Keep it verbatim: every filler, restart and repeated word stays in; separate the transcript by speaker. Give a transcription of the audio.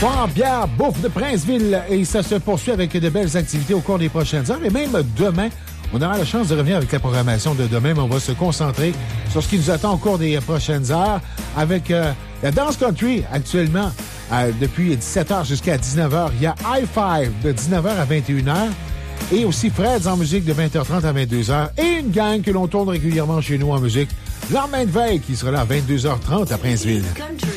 Speaker 1: Foire, bière, bouffe de Princeville. Et ça se poursuit avec de belles activités au cours des prochaines heures. Et même demain, on aura la chance de revenir avec la programmation de demain, mais on va se concentrer sur ce qui nous attend au cours des prochaines heures avec euh, la danse country actuellement. Euh, depuis dix-sept heures jusqu'à dix-neuf heures, il y a High Five de dix-neuf heures à vingt et une heures. Et aussi Fred's en musique de vingt heures trente à vingt-deux heures. Et une gang que l'on tourne régulièrement chez nous en musique. L'Armain de Veille qui sera là à vingt-deux heures trente à Princeville.
Speaker 2: Country.